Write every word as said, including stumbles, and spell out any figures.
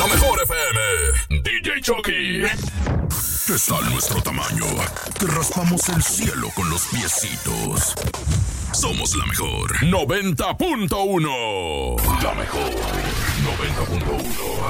La mejor F M. D J Chucky. Está a nuestro tamaño. Te raspamos el cielo con los piecitos. Somos la mejor. noventa punto uno. La mejor. noventa punto uno.